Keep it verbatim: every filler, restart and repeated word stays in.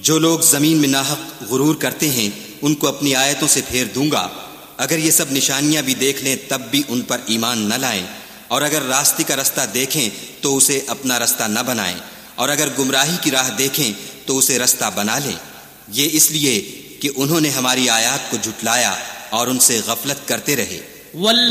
जो लोग जमीन में नाहक गुरूर करते हैं उनको अपनी आयतों से फेर दूंगा। अगर ये सब निशानियां भी देख लें तब भी उन पर ईमान न लाएं, और अगर रास्ते का रास्ता देखें तो उसे अपना रास्ता न बनाएं, और अगर गुमराही की राह देखें तो उसे रास्ता बना लें। ये इसलिए कि उन्होंने हमारी आयत को झुटलाया और उनसे गफलत करते रहे।